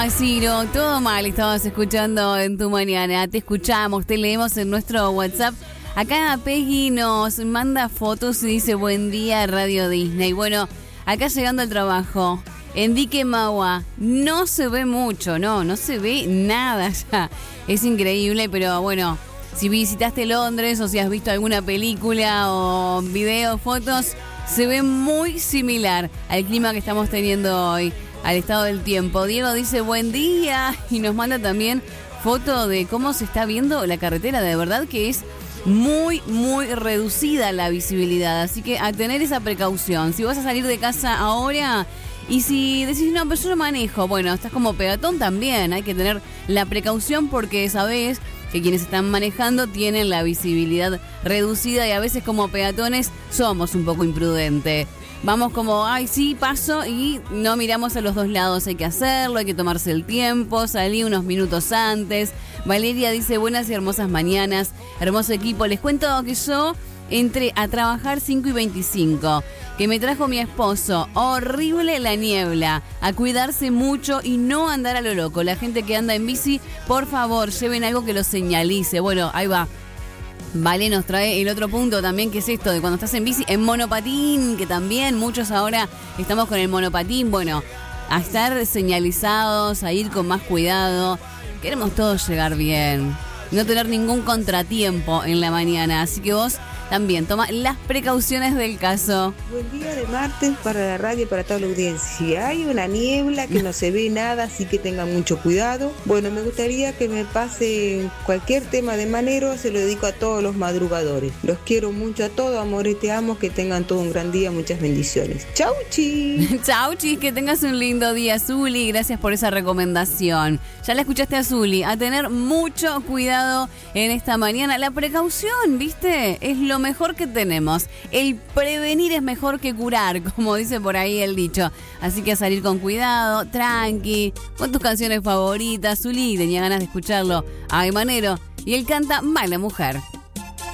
Ciro, todo mal, estabas escuchando en tu mañana, te escuchamos, te leemos en nuestro WhatsApp. Acá Peggy nos manda fotos y dice buen día Radio Disney. Bueno, acá llegando al trabajo, en Dique Magua, no se ve mucho, no se ve nada ya. Es increíble, pero bueno, si visitaste Londres o si has visto alguna película o video, fotos, se ve muy similar al clima que estamos teniendo hoy, al estado del tiempo. Diego dice buen día y nos manda también foto de cómo se está viendo la carretera. De verdad que es muy reducida la visibilidad, así que a tener esa precaución. Si vas a salir de casa ahora y si decís no, pero yo no manejo, bueno, estás como peatón también, hay que tener la precaución porque sabés que quienes están manejando tienen la visibilidad reducida y a veces como peatones somos un poco imprudentes. Vamos como, ay, sí, paso y no miramos a los dos lados. Hay que hacerlo, hay que tomarse el tiempo. Salí unos minutos antes. Valeria dice, buenas y hermosas mañanas. Hermoso equipo. Les cuento que yo entré a trabajar 5:25. Que me trajo mi esposo. Horrible la niebla. A cuidarse mucho y no andar a lo loco. La gente que anda en bici, por favor, lleven algo que lo señalice. Bueno, ahí va. Vale, nos trae el otro punto también, que es esto de cuando estás en bici, en monopatín, que también muchos ahora estamos con el monopatín. Bueno, a estar señalizados, a ir con más cuidado. Queremos todos llegar bien, no tener ningún contratiempo en la mañana. Así que vos también toma las precauciones del caso. Buen día de martes para la radio y para toda la audiencia. Hay una niebla que no se ve nada, así que tengan mucho cuidado. Bueno, me gustaría que me pase cualquier tema de manero, se lo dedico a todos los madrugadores. Los quiero mucho a todos, amores, te amo, que tengan todo un gran día, muchas bendiciones. Chau, chi. Chau, chi, que tengas un lindo día, Zuli. Gracias por esa recomendación. Ya la escuchaste a Zuli, a tener mucho cuidado en esta mañana. La precaución, ¿viste? Es lo mejor que tenemos. El prevenir es mejor que curar, como dice por ahí el dicho. Así que a salir con cuidado, tranqui, con tus canciones favoritas. Zuli tenía ganas de escucharlo a Manero y él canta Mala Mujer.